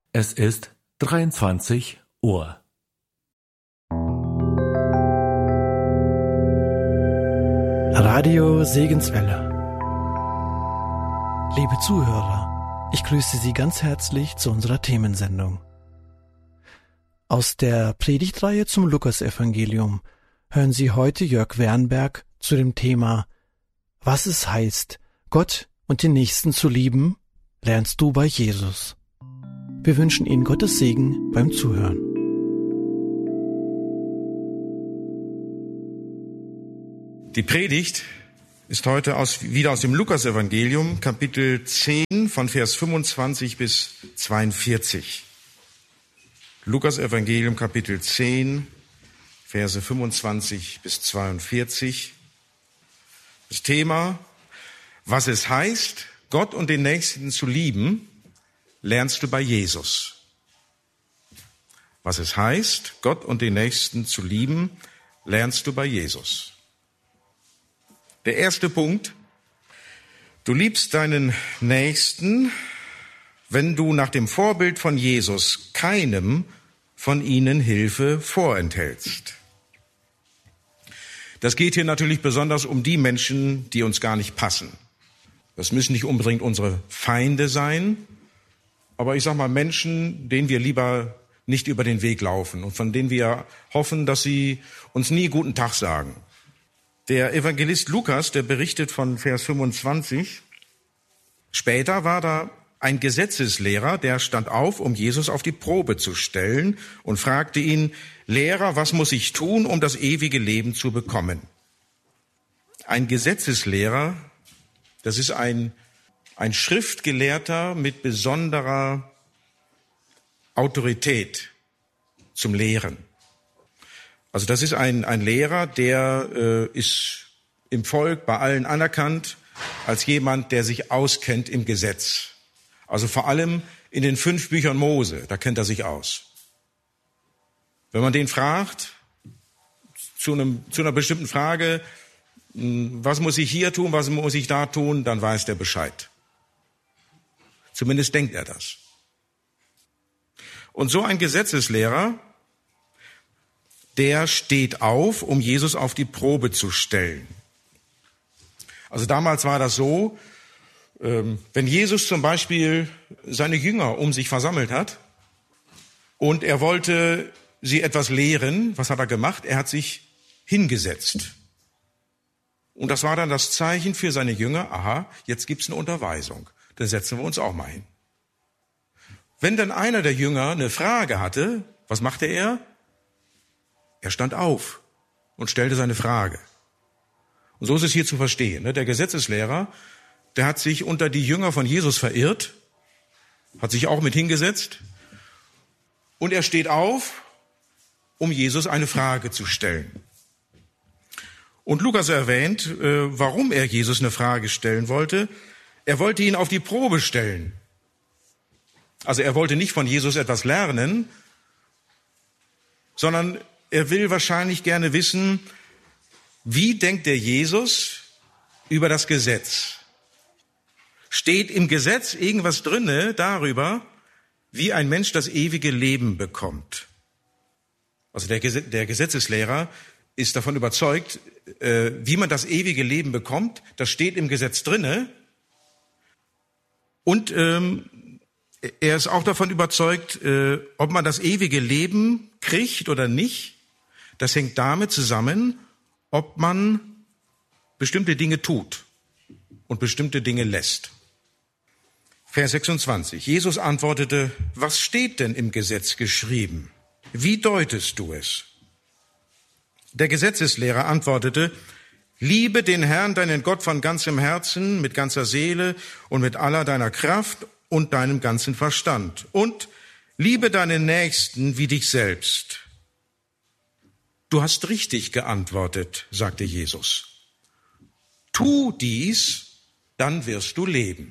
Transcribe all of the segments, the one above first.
Es ist 23 Uhr. Radio Segenswelle. Liebe Zuhörer, ich grüße Sie ganz herzlich zu unserer Themensendung. Aus der Predigtreihe zum Lukasevangelium hören Sie heute Jörg Wernberg zu dem Thema Was es heißt, Gott und den Nächsten zu lieben, lernst du bei Jesus. Wir wünschen Ihnen Gottes Segen beim Zuhören. Die Predigt ist heute wieder aus dem Lukasevangelium, Kapitel 10, von Vers 25 bis 42. Lukasevangelium, Kapitel 10, Verse 25 bis 42. Das Thema, was es heißt, Gott und den Nächsten zu lieben, lernst du bei Jesus. Was es heißt, Gott und den Nächsten zu lieben, lernst du bei Jesus. Der erste Punkt: Du liebst deinen Nächsten, wenn du nach dem Vorbild von Jesus keinem von ihnen Hilfe vorenthältst. Das geht hier natürlich besonders um die Menschen, die uns gar nicht passen. Das müssen nicht unbedingt unsere Feinde sein, aber ich sag mal Menschen, denen wir lieber nicht über den Weg laufen und von denen wir hoffen, dass sie uns nie guten Tag sagen. Der Evangelist Lukas, der berichtet von Vers 25, später war da ein Gesetzeslehrer, der stand auf, um Jesus auf die Probe zu stellen und fragte ihn: Lehrer, was muss ich tun, um das ewige Leben zu bekommen? Ein Gesetzeslehrer, das ist ein Schriftgelehrter mit besonderer Autorität zum Lehren. Also das ist ein Lehrer, der ist im Volk bei allen anerkannt als jemand, der sich auskennt im Gesetz. Also vor allem in den 5 Büchern Mose, da kennt er sich aus. Wenn man den fragt, zu einer bestimmten Frage, was muss ich hier tun, was muss ich da tun, dann weiß der Bescheid. Zumindest denkt er das. Und so ein Gesetzeslehrer, der steht auf, um Jesus auf die Probe zu stellen. Also damals war das so, wenn Jesus zum Beispiel seine Jünger um sich versammelt hat und er wollte sie etwas lehren, was hat er gemacht? Er hat sich hingesetzt. Und das war dann das Zeichen für seine Jünger: Aha, jetzt gibt's eine Unterweisung. Dann setzen wir uns auch mal hin. Wenn dann einer der Jünger eine Frage hatte, was machte er? Er stand auf und stellte seine Frage. Und so ist es hier zu verstehen. Der Gesetzeslehrer, der hat sich unter die Jünger von Jesus verirrt, hat sich auch mit hingesetzt und er steht auf, um Jesus eine Frage zu stellen. Und Lukas erwähnt, warum er Jesus eine Frage stellen wollte. Er wollte ihn auf die Probe stellen. Also er wollte nicht von Jesus etwas lernen, sondern er will wahrscheinlich gerne wissen, wie denkt der Jesus über das Gesetz? Steht im Gesetz irgendwas drinne darüber, wie ein Mensch das ewige Leben bekommt? Also der Gesetzeslehrer ist davon überzeugt, wie man das ewige Leben bekommt. Das steht im Gesetz drinne. Und er ist auch davon überzeugt, ob man das ewige Leben kriegt oder nicht. Das hängt damit zusammen, ob man bestimmte Dinge tut und bestimmte Dinge lässt. Vers 26. Jesus antwortete: Was steht denn im Gesetz geschrieben? Wie deutest du es? Der Gesetzeslehrer antwortete: Liebe den Herrn, deinen Gott, von ganzem Herzen, mit ganzer Seele und mit aller deiner Kraft und deinem ganzen Verstand. Und liebe deinen Nächsten wie dich selbst. Du hast richtig geantwortet, sagte Jesus. Tu dies, dann wirst du leben.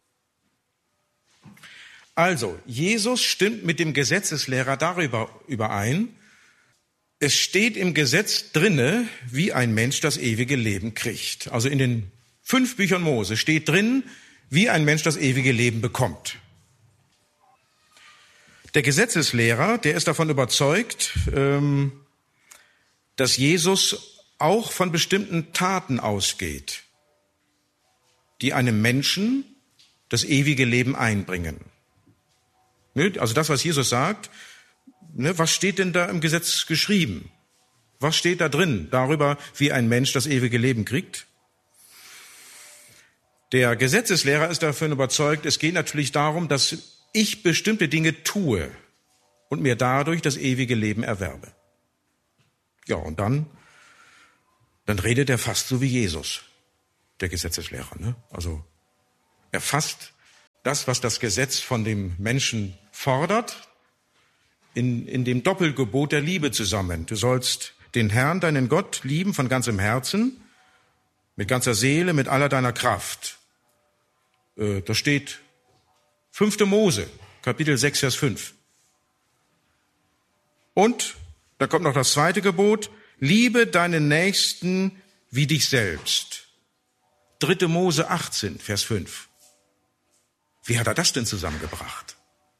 Also, Jesus stimmt mit dem Gesetzeslehrer darüber überein, es steht im Gesetz drinne, wie ein Mensch das ewige Leben kriegt. Also in den 5 Büchern Mose steht drin, wie ein Mensch das ewige Leben bekommt. Der Gesetzeslehrer, der ist davon überzeugt, dass Jesus auch von bestimmten Taten ausgeht, die einem Menschen das ewige Leben einbringen. Also das, was Jesus sagt, was steht denn da im Gesetz geschrieben? Was steht da drin darüber, wie ein Mensch das ewige Leben kriegt? Der Gesetzeslehrer ist davon überzeugt, es geht natürlich darum, dass ich bestimmte Dinge tue und mir dadurch das ewige Leben erwerbe. Ja, und dann redet er fast so wie Jesus, der Gesetzeslehrer. Also er fasst das, was das Gesetz von dem Menschen fordert, in dem Doppelgebot der Liebe zusammen. Du sollst den Herrn, deinen Gott, lieben von ganzem Herzen, mit ganzer Seele, mit aller deiner Kraft. Da steht 5. Mose, Kapitel 6, Vers 5. Und da kommt noch das zweite Gebot, liebe deinen Nächsten wie dich selbst. 3. Mose 18, Vers 5. Wie hat er das denn zusammengebracht?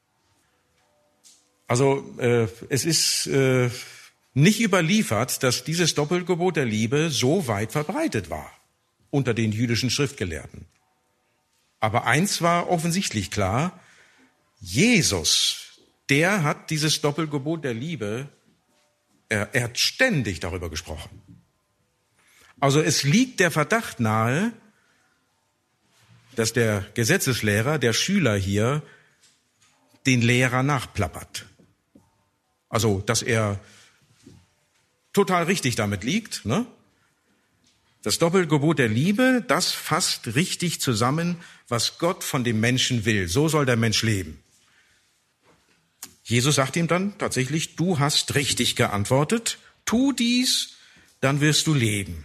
Also es ist nicht überliefert, dass dieses Doppelgebot der Liebe so weit verbreitet war unter den jüdischen Schriftgelehrten. Aber eins war offensichtlich klar, Jesus, der hat dieses Doppelgebot der Liebe, er hat ständig darüber gesprochen. Also es liegt der Verdacht nahe, dass der Gesetzeslehrer, der Schüler hier, den Lehrer nachplappert. Also, dass er total richtig damit liegt, ne? Das Doppelgebot der Liebe, das fasst richtig zusammen, was Gott von dem Menschen will. So soll der Mensch leben. Jesus sagt ihm dann tatsächlich, du hast richtig geantwortet, tu dies, dann wirst du leben.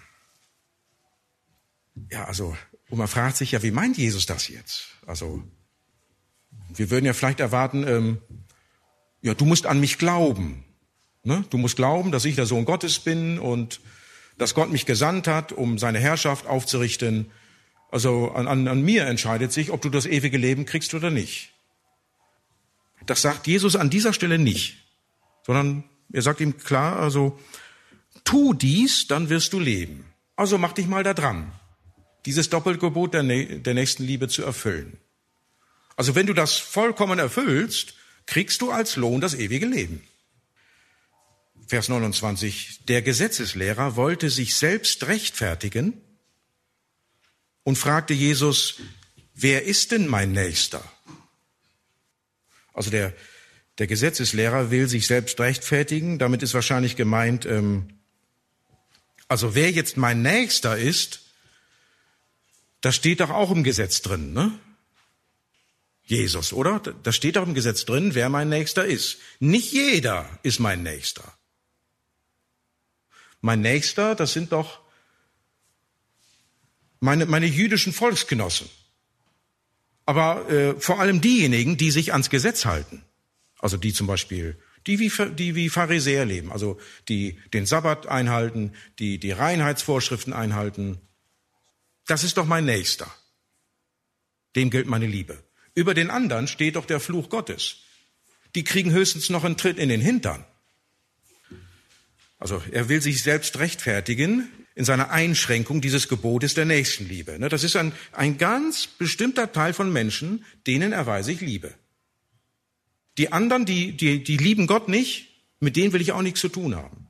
Ja, also, und man fragt sich ja, wie meint Jesus das jetzt? Also, wir würden ja vielleicht erwarten, du musst an mich glauben. Ne? Du musst glauben, dass ich der Sohn Gottes bin und dass Gott mich gesandt hat, um seine Herrschaft aufzurichten. Also an mir entscheidet sich, ob du das ewige Leben kriegst oder nicht. Das sagt Jesus an dieser Stelle nicht, sondern er sagt ihm klar, also tu dies, dann wirst du leben. Also mach dich mal da dran, dieses Doppelgebot der Nächstenliebe zu erfüllen. Also wenn du das vollkommen erfüllst, kriegst du als Lohn das ewige Leben. Vers 29, der Gesetzeslehrer wollte sich selbst rechtfertigen und fragte Jesus, wer ist denn mein Nächster? Also der Gesetzeslehrer will sich selbst rechtfertigen, damit ist wahrscheinlich gemeint, also wer jetzt mein Nächster ist, das steht doch auch im Gesetz drin, ne? Jesus, oder? Da steht doch im Gesetz drin, wer mein Nächster ist. Nicht jeder ist mein Nächster. Mein Nächster, das sind doch meine jüdischen Volksgenossen. Aber vor allem diejenigen, die sich ans Gesetz halten. Also die zum Beispiel, die wie Pharisäer leben. Also die den Sabbat einhalten, die Reinheitsvorschriften einhalten. Das ist doch mein Nächster. Dem gilt meine Liebe. Über den anderen steht doch der Fluch Gottes. Die kriegen höchstens noch einen Tritt in den Hintern. Also er will sich selbst rechtfertigen in seiner Einschränkung dieses Gebotes der Nächstenliebe. Das ist ein ganz bestimmter Teil von Menschen, denen erweise ich Liebe. Die anderen, die lieben Gott nicht, mit denen will ich auch nichts zu tun haben.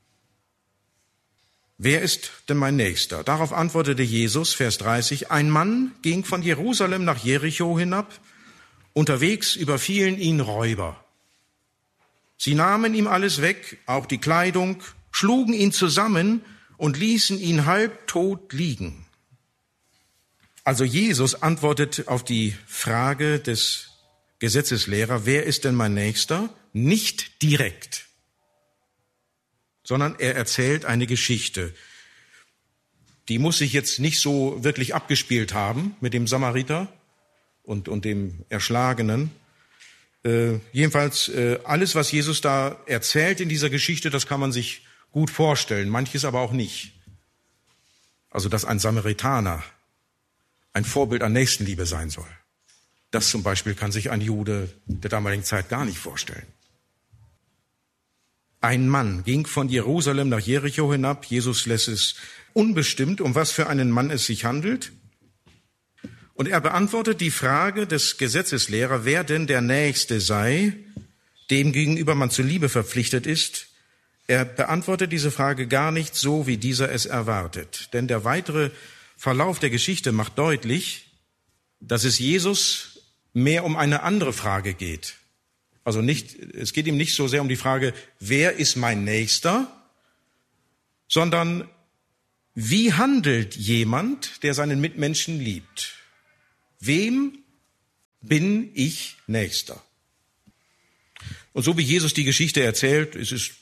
Wer ist denn mein Nächster? Darauf antwortete Jesus, Vers 30, ein Mann ging von Jerusalem nach Jericho hinab, unterwegs überfielen ihn Räuber. Sie nahmen ihm alles weg, auch die Kleidung, schlugen ihn zusammen und ließen ihn halbtot liegen. Also Jesus antwortet auf die Frage des Gesetzeslehrers, wer ist denn mein Nächster? Nicht direkt, sondern er erzählt eine Geschichte. Die muss sich jetzt nicht so wirklich abgespielt haben mit dem Samariter und dem Erschlagenen. Jedenfalls alles, was Jesus da erzählt in dieser Geschichte, das kann man sich gut vorstellen, manches aber auch nicht. Also dass ein Samaritaner ein Vorbild an Nächstenliebe sein soll. Das zum Beispiel kann sich ein Jude der damaligen Zeit gar nicht vorstellen. Ein Mann ging von Jerusalem nach Jericho hinab. Jesus lässt es unbestimmt, um was für einen Mann es sich handelt. Und er beantwortet die Frage des Gesetzeslehrers, wer denn der Nächste sei, dem gegenüber man zur Liebe verpflichtet ist. Er beantwortet diese Frage gar nicht so, wie dieser es erwartet. Denn der weitere Verlauf der Geschichte macht deutlich, dass es Jesus mehr um eine andere Frage geht. Also es geht ihm nicht so sehr um die Frage, wer ist mein Nächster, sondern wie handelt jemand, der seinen Mitmenschen liebt? Wem bin ich Nächster? Und so wie Jesus die Geschichte erzählt,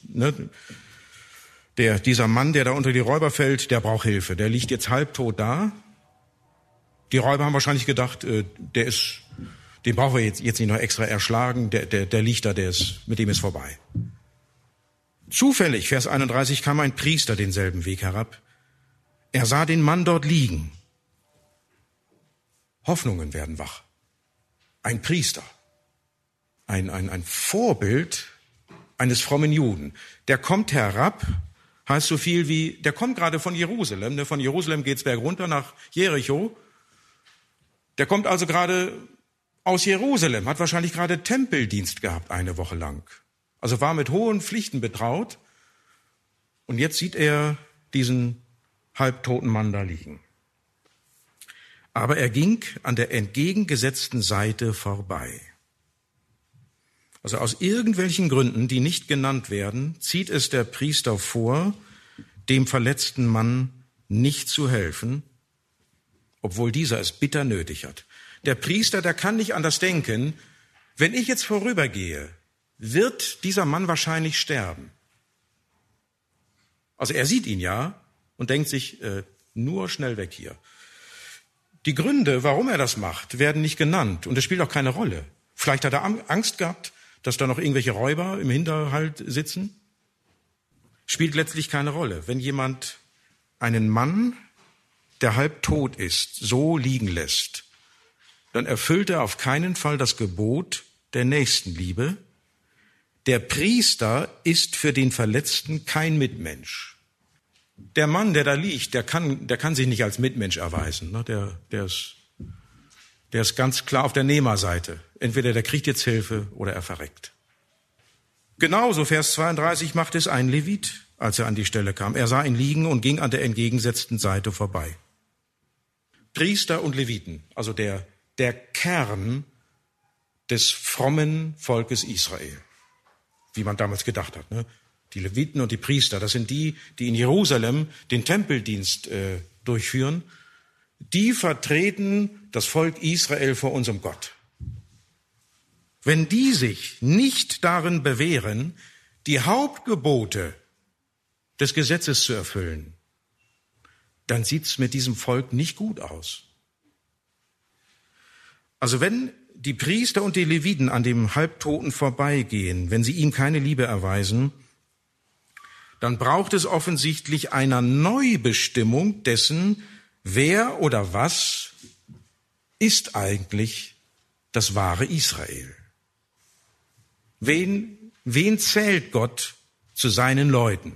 dieser Mann, der da unter die Räuber fällt, der braucht Hilfe. Der liegt jetzt halbtot da. Die Räuber haben wahrscheinlich gedacht, den brauchen wir jetzt nicht noch extra erschlagen. Der liegt da, mit dem ist vorbei. Zufällig, Vers 31, kam ein Priester denselben Weg herab. Er sah den Mann dort liegen. Hoffnungen werden wach. Ein Priester. Ein Vorbild eines frommen Juden. Der kommt herab, heißt so viel wie, der kommt gerade von Jerusalem. Von Jerusalem geht's bergunter nach Jericho. Der kommt also gerade aus Jerusalem, hat wahrscheinlich gerade Tempeldienst gehabt eine Woche lang. Also war mit hohen Pflichten betraut. Und jetzt sieht er diesen halbtoten Mann da liegen. Aber er ging an der entgegengesetzten Seite vorbei. Also aus irgendwelchen Gründen, die nicht genannt werden, zieht es der Priester vor, dem verletzten Mann nicht zu helfen, obwohl dieser es bitter nötig hat. Der Priester, der kann nicht anders denken, wenn ich jetzt vorübergehe, wird dieser Mann wahrscheinlich sterben. Also er sieht ihn ja und denkt sich, nur schnell weg hier. Die Gründe, warum er das macht, werden nicht genannt und es spielt auch keine Rolle. Vielleicht hat er Angst gehabt, dass da noch irgendwelche Räuber im Hinterhalt sitzen. Spielt letztlich keine Rolle. Wenn jemand einen Mann, der halb tot ist, so liegen lässt, dann erfüllt er auf keinen Fall das Gebot der Nächstenliebe. Der Priester ist für den Verletzten kein Mitmensch. Der Mann, der da liegt, der kann sich nicht als Mitmensch erweisen. Der ist ganz klar auf der Nehmerseite. Entweder der kriegt jetzt Hilfe oder er verreckt. Genauso, Vers 32, macht es ein Levit, als er an die Stelle kam. Er sah ihn liegen und ging an der entgegengesetzten Seite vorbei. Priester und Leviten, also der Kern des frommen Volkes Israel, wie man damals gedacht hat. Die Leviten und die Priester, das sind die in Jerusalem den Tempeldienst durchführen. Die vertreten das Volk Israel vor unserem Gott. Wenn die sich nicht darin bewähren, die Hauptgebote des Gesetzes zu erfüllen, dann sieht's mit diesem Volk nicht gut aus. Also wenn die Priester und die Leviten an dem Halbtoten vorbeigehen, wenn sie ihm keine Liebe erweisen, dann braucht es offensichtlich einer Neubestimmung dessen, wer oder was ist eigentlich das wahre Israel? Wen zählt Gott zu seinen Leuten?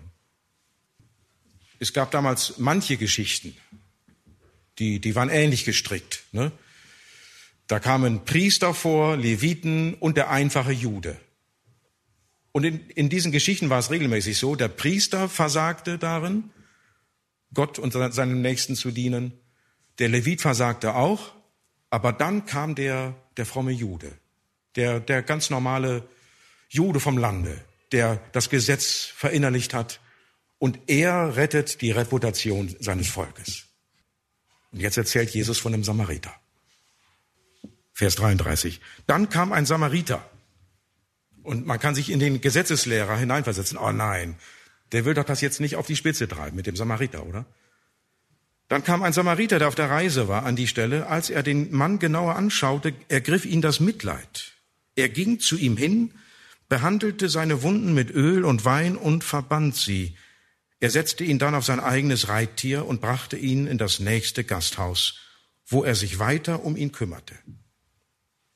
Es gab damals manche Geschichten, die waren ähnlich gestrickt. Da kamen Priester vor, Leviten und der einfache Jude. Und in diesen Geschichten war es regelmäßig so, der Priester versagte darin, Gott und seinem Nächsten zu dienen. Der Levit versagte auch, aber dann kam der fromme Jude, der ganz normale Jude vom Lande, der das Gesetz verinnerlicht hat und er rettet die Reputation seines Volkes. Und jetzt erzählt Jesus von einem Samariter. Vers 33. Dann kam ein Samariter. Und man kann sich in den Gesetzeslehrer hineinversetzen. Oh nein, der will doch das jetzt nicht auf die Spitze treiben mit dem Samariter, oder? Dann kam ein Samariter, der auf der Reise war, an die Stelle. Als er den Mann genauer anschaute, ergriff ihn das Mitleid. Er ging zu ihm hin, behandelte seine Wunden mit Öl und Wein und verband sie. Er setzte ihn dann auf sein eigenes Reittier und brachte ihn in das nächste Gasthaus, wo er sich weiter um ihn kümmerte.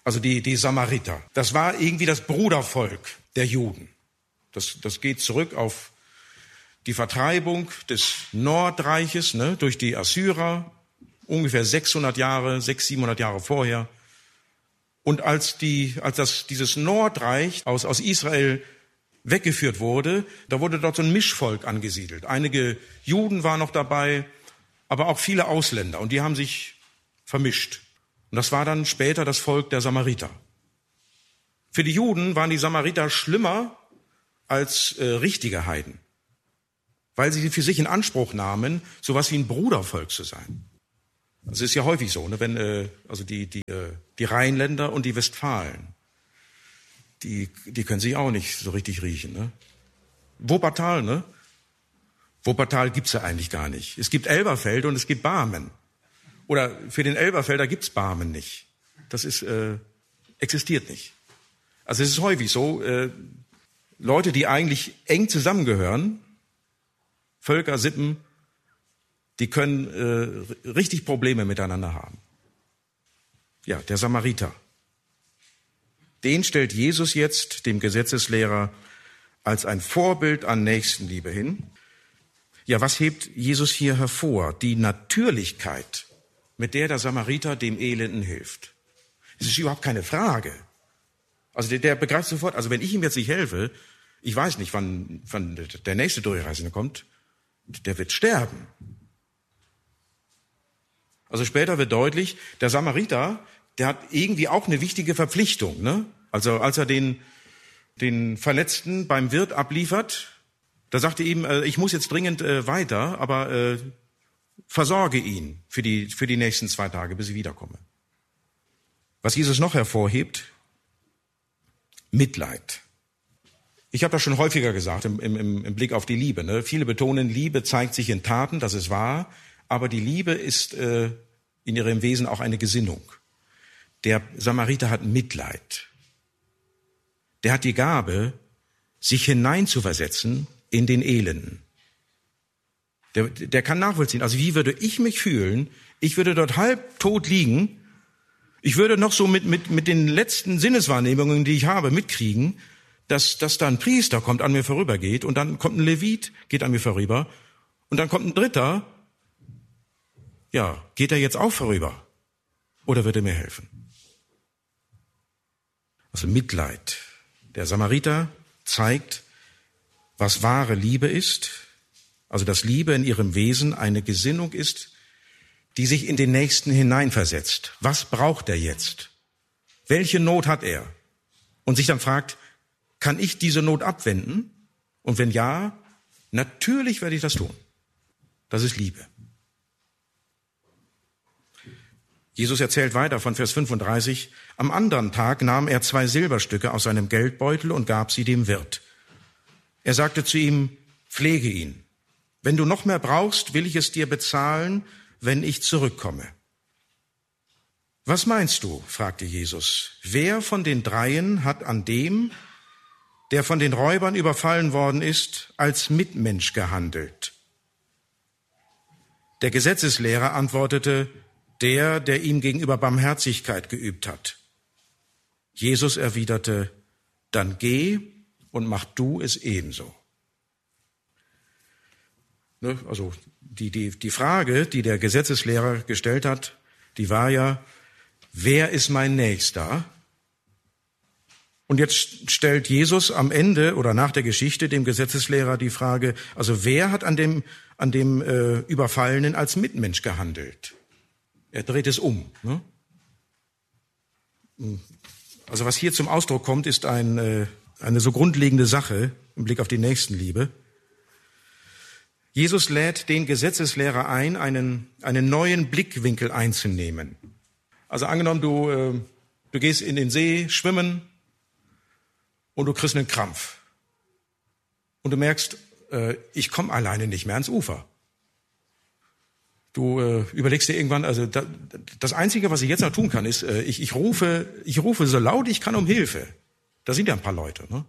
Also die Samariter. Das war irgendwie das Brudervolk der Juden. Das geht zurück auf die Vertreibung des Nordreiches, ne, durch die Assyrer, ungefähr 600 Jahre, 700 Jahre vorher. Und als dieses Nordreich aus Israel weggeführt wurde, da wurde dort so ein Mischvolk angesiedelt. Einige Juden waren noch dabei, aber auch viele Ausländer. Und die haben sich vermischt. Und das war dann später das Volk der Samariter. Für die Juden waren die Samariter schlimmer als richtige Heiden, weil sie für sich in Anspruch nahmen, sowas wie ein Brudervolk zu sein. Das ist ja häufig so, ne? Wenn also die Rheinländer und die Westfalen, die können sich auch nicht so richtig riechen. Ne? Wuppertal, ne? Wuppertal gibt's ja eigentlich gar nicht. Es gibt Elberfeld und es gibt Barmen. Oder für den Elberfelder gibt's Barmen nicht. Das ist existiert nicht. Also es ist häufig so, Leute, die eigentlich eng zusammengehören, Völker, Sippen, die können richtig Probleme miteinander haben. Ja, der Samariter. Den stellt Jesus jetzt dem Gesetzeslehrer als ein Vorbild an Nächstenliebe hin. Ja, was hebt Jesus hier hervor? Die Natürlichkeit, mit der der Samariter dem Elenden hilft. Das ist überhaupt keine Frage. Also der begreift sofort, also wenn ich ihm jetzt nicht helfe, ich weiß nicht, wann der nächste Durchreisende kommt, der wird sterben. Also später wird deutlich, der Samariter, der hat irgendwie auch eine wichtige Verpflichtung, ne? Also als er den Verletzten beim Wirt abliefert, da sagte ihm, ich muss jetzt dringend weiter, aber versorge ihn für die nächsten 2 Tage, bis ich wiederkomme. Was Jesus noch hervorhebt, Mitleid. Ich habe das schon häufiger gesagt im Blick auf die Liebe. Ne? Viele betonen, Liebe zeigt sich in Taten, das ist wahr, aber die Liebe ist in ihrem Wesen auch eine Gesinnung. Der Samariter hat Mitleid. Der hat die Gabe, sich hineinzuversetzen in den Elenden. Der kann nachvollziehen. Also wie würde ich mich fühlen? Ich würde dort halbtot liegen. Ich würde noch so mit den letzten Sinneswahrnehmungen, die ich habe, mitkriegen, dass da ein Priester kommt, an mir vorübergeht, und dann kommt ein Levit, geht an mir vorüber, und dann kommt ein Dritter. Ja, geht er jetzt auch vorüber? Oder wird er mir helfen? Also Mitleid. Der Samariter zeigt, was wahre Liebe ist, also dass Liebe in ihrem Wesen eine Gesinnung ist, die sich in den Nächsten hineinversetzt. Was braucht er jetzt? Welche Not hat er? Und sich dann fragt, kann ich diese Not abwenden? Und wenn ja, natürlich werde ich das tun. Das ist Liebe. Jesus erzählt weiter von Vers 35, am anderen Tag nahm er 2 Silberstücke aus seinem Geldbeutel und gab sie dem Wirt. Er sagte zu ihm, pflege ihn. Wenn du noch mehr brauchst, will ich es dir bezahlen, wenn ich zurückkomme. Was meinst du? Fragte Jesus. Wer von den 3 hat an dem, der von den Räubern überfallen worden ist, als Mitmensch gehandelt? Der Gesetzeslehrer antwortete, der ihm gegenüber Barmherzigkeit geübt hat. Jesus erwiderte, dann geh und mach du es ebenso. Also die Frage, die der Gesetzeslehrer gestellt hat, die war ja, wer ist mein Nächster? Und jetzt stellt Jesus am Ende oder nach der Geschichte dem Gesetzeslehrer die Frage, also wer hat an dem Überfallenen als Mitmensch gehandelt? Er dreht es um. Ne? Also was hier zum Ausdruck kommt, ist eine so grundlegende Sache im Blick auf die Nächstenliebe. Jesus lädt den Gesetzeslehrer ein, einen neuen Blickwinkel einzunehmen. Also angenommen, du gehst in den See schwimmen und du kriegst einen Krampf. Und du merkst, ich komme alleine nicht mehr ans Ufer. Du überlegst dir irgendwann, also das Einzige, was ich jetzt noch tun kann, ist, ich rufe so laut ich kann um Hilfe. Da sind ja ein paar Leute. Ne?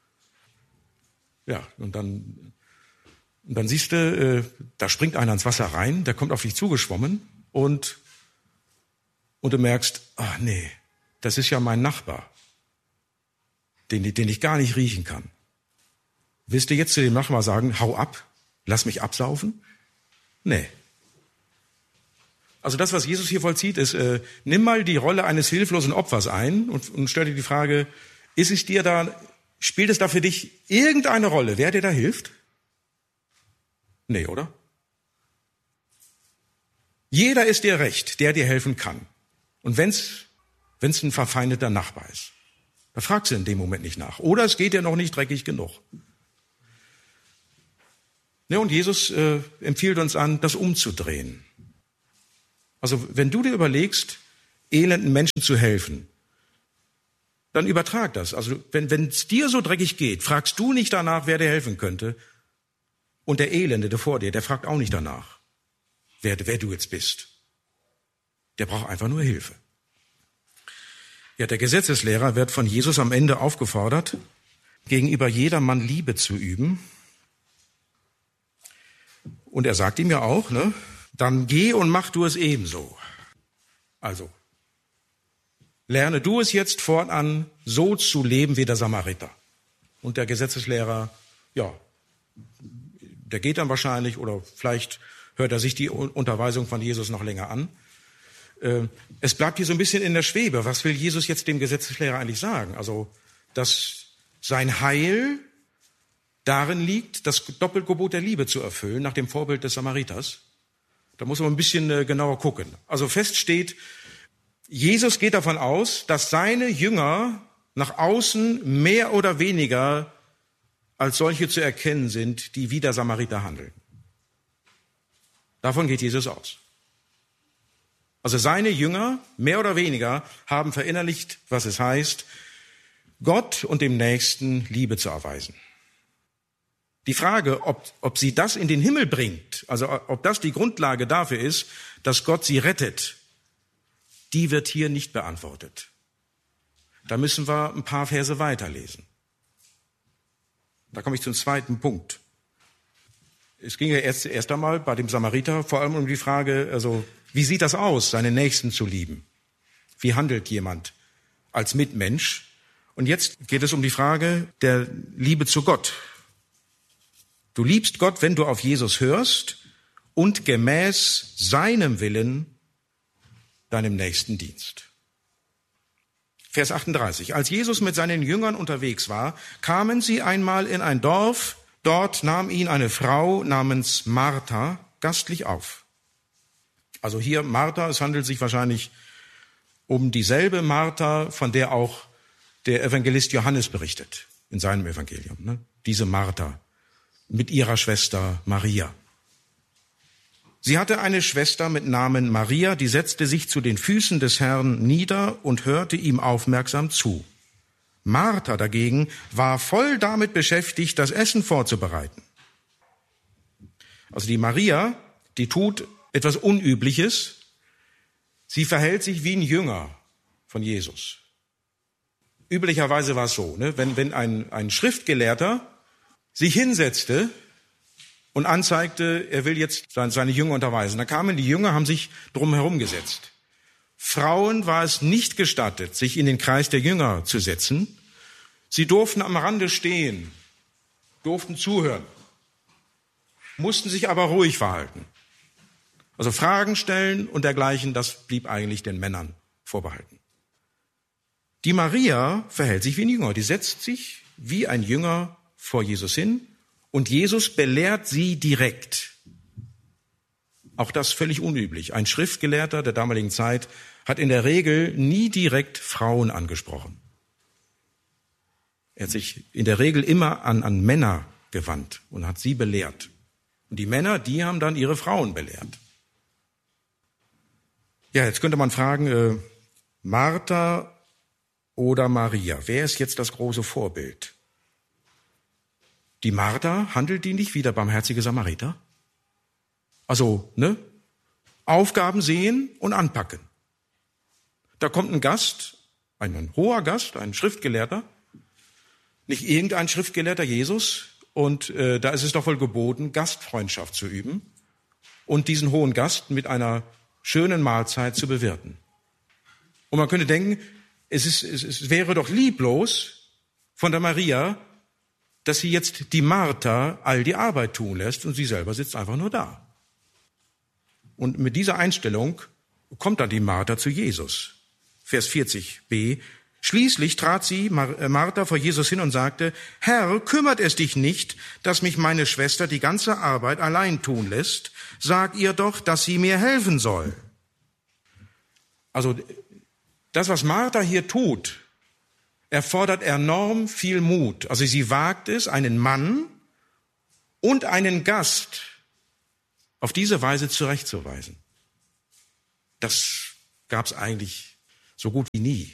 Ja, und dann siehst du, da springt einer ins Wasser rein, der kommt auf dich zugeschwommen und du merkst, ach nee, das ist ja mein Nachbar, den ich gar nicht riechen kann. Willst du jetzt zu dem Nachbar sagen, hau ab, lass mich absaufen? Nee. Also das, was Jesus hier vollzieht, ist, nimm mal die Rolle eines hilflosen Opfers ein und stell dir die Frage, spielt es da für dich irgendeine Rolle, wer dir da hilft? Nee, oder? Jeder ist dir recht, der dir helfen kann. Und wenn's ein verfeindeter Nachbar ist, da fragst du in dem Moment nicht nach. Oder es geht dir noch nicht dreckig genug. Ja, und Jesus empfiehlt uns an, das umzudrehen. Also wenn du dir überlegst, elenden Menschen zu helfen, dann übertrag das. Also wenn es dir so dreckig geht, fragst du nicht danach, wer dir helfen könnte. Und der Elende, der vor dir, der fragt auch nicht danach, wer du jetzt bist. Der braucht einfach nur Hilfe. Ja, der Gesetzeslehrer wird von Jesus am Ende aufgefordert, gegenüber jedermann Liebe zu üben. Und er sagt ihm ja auch, dann geh und mach du es ebenso. Also, lerne du es jetzt fortan, so zu leben wie der Samariter. Und der Gesetzeslehrer, ja, der geht dann wahrscheinlich, oder vielleicht hört er sich die Unterweisung von Jesus noch länger an. Es bleibt hier so ein bisschen in der Schwebe. Was will Jesus jetzt dem Gesetzeslehrer eigentlich sagen? Also, dass sein Heil darin liegt, das Doppelgebot der Liebe zu erfüllen, nach dem Vorbild des Samariters. Da muss man ein bisschen genauer gucken. Also fest steht, Jesus geht davon aus, dass seine Jünger nach außen mehr oder weniger als solche zu erkennen sind, die wie der Samariter handeln. Davon geht Jesus aus. Also seine Jünger, mehr oder weniger, haben verinnerlicht, was es heißt, Gott und dem Nächsten Liebe zu erweisen. Die Frage, ob sie das in den Himmel bringt, also ob das die Grundlage dafür ist, dass Gott sie rettet, die wird hier nicht beantwortet. Da müssen wir ein paar Verse weiterlesen. Da komme ich zum zweiten Punkt. Es ging ja erst einmal bei dem Samariter vor allem um die Frage, also wie sieht das aus, seinen Nächsten zu lieben? Wie handelt jemand als Mitmensch? Und jetzt geht es um die Frage der Liebe zu Gott. Du liebst Gott, wenn du auf Jesus hörst und gemäß seinem Willen deinem Nächsten dienst. Vers 38. Als Jesus mit seinen Jüngern unterwegs war, kamen sie einmal in ein Dorf. Dort nahm ihn eine Frau namens Martha gastlich auf. Also hier Martha, es handelt sich wahrscheinlich um dieselbe Martha, von der auch der Evangelist Johannes berichtet in seinem Evangelium. Diese Martha mit ihrer Schwester Maria. Sie hatte eine Schwester mit Namen Maria, die setzte sich zu den Füßen des Herrn nieder und hörte ihm aufmerksam zu. Martha dagegen war voll damit beschäftigt, das Essen vorzubereiten. Also die Maria, die tut etwas Unübliches. Sie verhält sich wie ein Jünger von Jesus. Üblicherweise war es so, wenn ein Schriftgelehrter sich hinsetzte und anzeigte, er will jetzt seine Jünger unterweisen. Da kamen die Jünger, haben sich drum herum gesetzt. Frauen war es nicht gestattet, sich in den Kreis der Jünger zu setzen. Sie durften am Rande stehen, durften zuhören, mussten sich aber ruhig verhalten. Also Fragen stellen und dergleichen, das blieb eigentlich den Männern vorbehalten. Die Maria verhält sich wie ein Jünger. Die setzt sich wie ein Jünger vor Jesus hin und Jesus belehrt sie direkt. Auch das völlig unüblich. Ein Schriftgelehrter der damaligen Zeit hat in der Regel nie direkt Frauen angesprochen. Er hat sich in der Regel immer an Männer gewandt und hat sie belehrt. Und die Männer, die haben dann ihre Frauen belehrt. Ja, jetzt könnte man fragen, Martha oder Maria, wer ist jetzt das große Vorbild? Die Martha, handelt die nicht wie der barmherzige Samariter? Also, Aufgaben sehen und anpacken. Da kommt ein Gast, ein hoher Gast, ein Schriftgelehrter, nicht irgendein Schriftgelehrter, Jesus, und da ist es doch wohl geboten, Gastfreundschaft zu üben und diesen hohen Gast mit einer schönen Mahlzeit zu bewirten. Und man könnte denken, Es wäre doch lieblos von der Maria, dass sie jetzt die Martha all die Arbeit tun lässt und sie selber sitzt einfach nur da. Und mit dieser Einstellung kommt dann die Martha zu Jesus. Vers 40b. Schließlich trat sie, Martha, vor Jesus hin und sagte, Herr, kümmert es dich nicht, dass mich meine Schwester die ganze Arbeit allein tun lässt? Sag ihr doch, dass sie mir helfen soll. Also das, was Martha hier tut, erfordert enorm viel Mut. Also sie wagt es, einen Mann und einen Gast auf diese Weise zurechtzuweisen. Das gab es eigentlich so gut wie nie.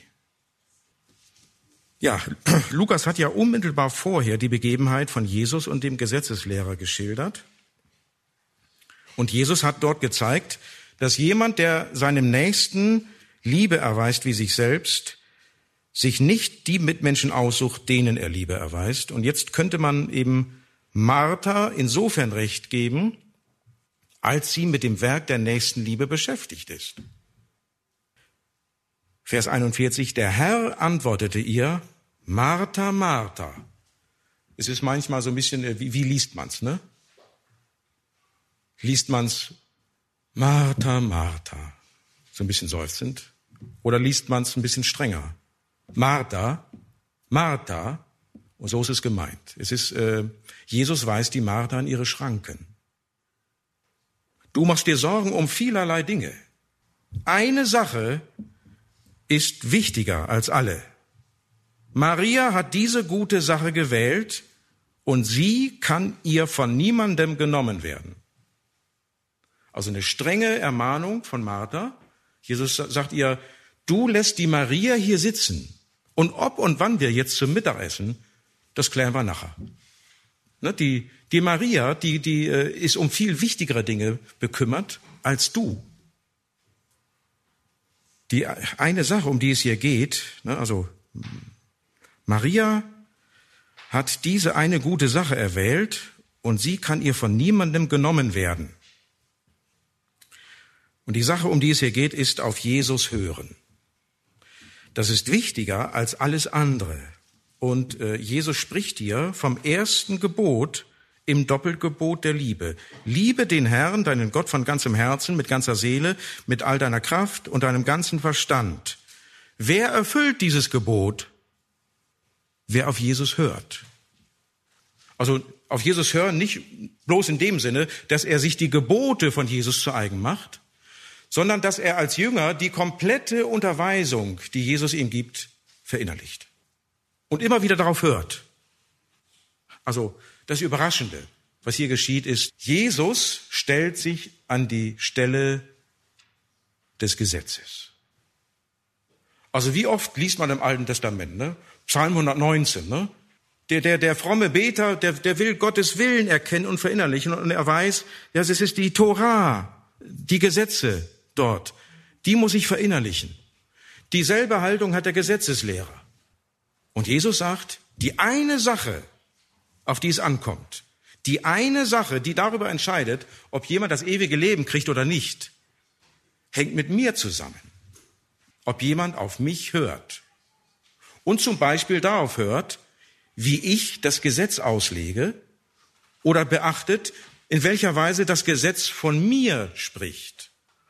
Ja, Lukas hat ja unmittelbar vorher die Begebenheit von Jesus und dem Gesetzeslehrer geschildert. Und Jesus hat dort gezeigt, dass jemand, der seinem Nächsten Liebe erweist wie sich selbst, sich nicht die Mitmenschen aussucht, denen er Liebe erweist. Und jetzt könnte man eben Martha insofern recht geben, als sie mit dem Werk der Nächstenliebe beschäftigt ist. Vers 41, der Herr antwortete ihr, Martha, Martha. Es ist manchmal so ein bisschen, wie liest man's, ne? Liest man's Martha, Martha, so ein bisschen seufzend, oder liest man's ein bisschen strenger? Martha, Martha, und so ist es gemeint. Es ist, Jesus weist die Martha an ihre Schranken. Du machst dir Sorgen um vielerlei Dinge. Eine Sache ist wichtiger als alle. Maria hat diese gute Sache gewählt und sie kann ihr von niemandem genommen werden. Also eine strenge Ermahnung von Martha. Jesus sagt ihr, du lässt die Maria hier sitzen und ob und wann wir jetzt zum Mittagessen, das klären wir nachher. Ne, die Maria, die ist um viel wichtigere Dinge bekümmert als du. Die eine Sache, um die es hier geht, ne, also Maria hat diese eine gute Sache erwählt und sie kann ihr von niemandem genommen werden. Und die Sache, um die es hier geht, ist auf Jesus hören. Das ist wichtiger als alles andere. Und Jesus spricht hier vom ersten Gebot im Doppelgebot der Liebe. Liebe den Herrn, deinen Gott von ganzem Herzen, mit ganzer Seele, mit all deiner Kraft und deinem ganzen Verstand. Wer erfüllt dieses Gebot? Wer auf Jesus hört. Also auf Jesus hören nicht bloß in dem Sinne, dass er sich die Gebote von Jesus zu eigen macht, sondern dass er als Jünger die komplette Unterweisung, die Jesus ihm gibt, verinnerlicht. Und immer wieder darauf hört. Also das Überraschende, was hier geschieht, ist, Jesus stellt sich an die Stelle des Gesetzes. Also wie oft liest man im Alten Testament, ne? Psalm 119, ne? Der fromme Beter, der will Gottes Willen erkennen und verinnerlichen und er weiß, ja, es ist die Torah, die Gesetze dort, die muss ich verinnerlichen. Dieselbe Haltung hat der Gesetzeslehrer. Und Jesus sagt, die eine Sache, auf die es ankommt, die eine Sache, die darüber entscheidet, ob jemand das ewige Leben kriegt oder nicht, hängt mit mir zusammen. Ob jemand auf mich hört. Und zum Beispiel darauf hört, wie ich das Gesetz auslege oder beachtet, in welcher Weise das Gesetz von mir spricht.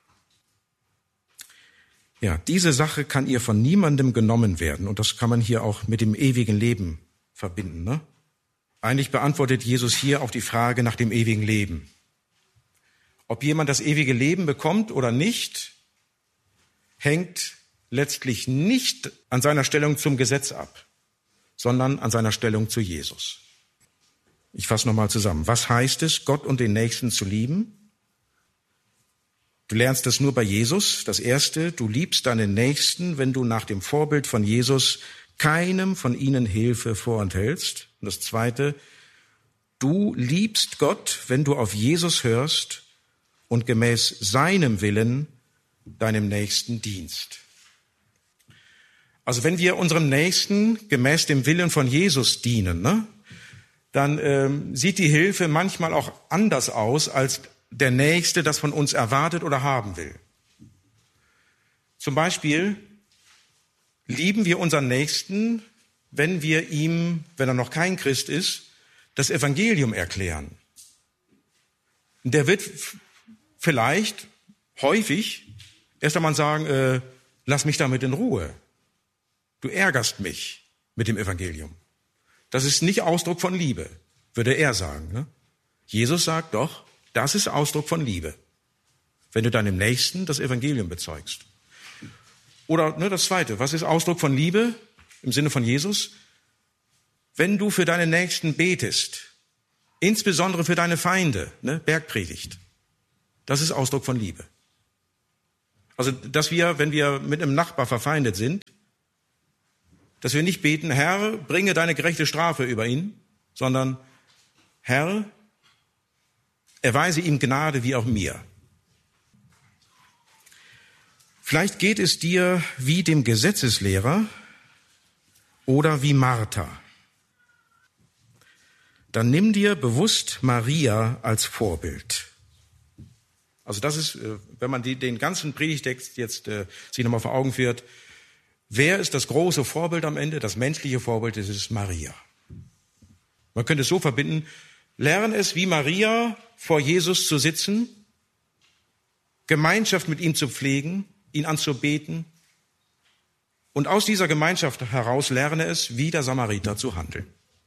Ja, diese Sache kann ihr von niemandem genommen werden und das kann man hier auch mit dem ewigen Leben verbinden. Ne? Eigentlich beantwortet Jesus hier auf die Frage nach dem ewigen Leben. Ob jemand das ewige Leben bekommt oder nicht, hängt letztlich nicht an seiner Stellung zum Gesetz ab, sondern an seiner Stellung zu Jesus. Ich fasse nochmal zusammen. Was heißt es, Gott und den Nächsten zu lieben? Du lernst das nur bei Jesus. Das Erste, du liebst deinen Nächsten, wenn du nach dem Vorbild von Jesus keinem von ihnen Hilfe vorenthältst. Und das Zweite, du liebst Gott, wenn du auf Jesus hörst und gemäß seinem Willen deinem Nächsten dienst. Also wenn wir unserem Nächsten gemäß dem Willen von Jesus dienen, ne, dann sieht die Hilfe manchmal auch anders aus, als der Nächste das von uns erwartet oder haben will. Zum Beispiel, lieben wir unseren Nächsten, wenn wir ihm, wenn er noch kein Christ ist, das Evangelium erklären. Der wird vielleicht häufig erst einmal sagen, lass mich damit in Ruhe. Du ärgerst mich mit dem Evangelium. Das ist nicht Ausdruck von Liebe, würde er sagen. Ne? Jesus sagt doch, das ist Ausdruck von Liebe, wenn du deinem Nächsten das Evangelium bezeugst. Oder das Zweite, was ist Ausdruck von Liebe im Sinne von Jesus? Wenn du für deinen Nächsten betest, insbesondere für deine Feinde, Bergpredigt, das ist Ausdruck von Liebe. Also, dass wir, wenn wir mit einem Nachbar verfeindet sind, dass wir nicht beten, Herr, bringe deine gerechte Strafe über ihn, sondern Herr, erweise ihm Gnade wie auch mir. Vielleicht geht es dir wie dem Gesetzeslehrer oder wie Martha. Dann nimm dir bewusst Maria als Vorbild. Also das ist, wenn man den ganzen Predigtext jetzt sich nochmal vor Augen führt, wer ist das große Vorbild am Ende? Das menschliche Vorbild, das ist Maria. Man könnte es so verbinden, lern es wie Maria vor Jesus zu sitzen, Gemeinschaft mit ihm zu pflegen, ihn anzubeten und aus dieser Gemeinschaft heraus lerne es, wie der Samariter zu handeln.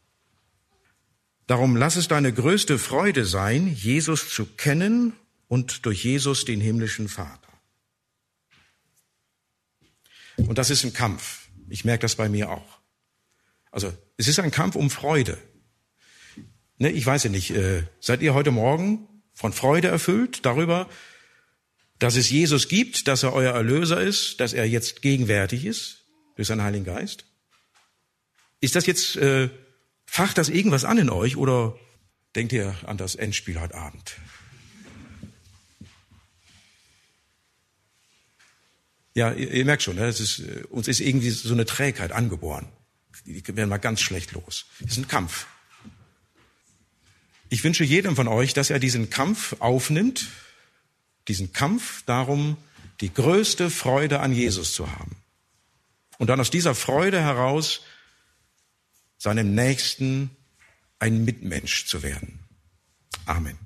Darum lass es deine größte Freude sein, Jesus zu kennen und durch Jesus den himmlischen Vater. Und das ist ein Kampf. Ich merke das bei mir auch. Also es ist ein Kampf um Freude. Ich weiß ja nicht, seid ihr heute Morgen von Freude erfüllt darüber, dass es Jesus gibt, dass er euer Erlöser ist, dass er jetzt gegenwärtig ist durch seinen Heiligen Geist? Ist das jetzt, facht das irgendwas an in euch oder denkt ihr an das Endspiel heute Abend? Ja, ihr merkt schon, uns ist irgendwie so eine Trägheit angeboren. Die werden mal ganz schlecht los. Das ist ein Kampf. Ich wünsche jedem von euch, dass er diesen Kampf aufnimmt, diesen Kampf darum, die größte Freude an Jesus zu haben. Und dann aus dieser Freude heraus seinem Nächsten ein Mitmensch zu werden. Amen.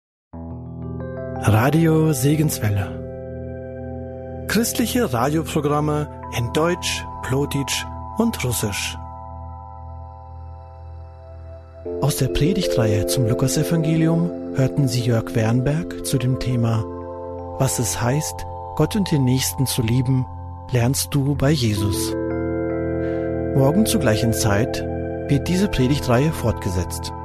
Radio Segenswelle. Christliche Radioprogramme in Deutsch, Plotitsch und Russisch. Aus der Predigtreihe zum Lukasevangelium hörten Sie Jörg Wernberg zu dem Thema Was es heißt, Gott und den Nächsten zu lieben, lernst du bei Jesus. Morgen zur gleichen Zeit wird diese Predigtreihe fortgesetzt.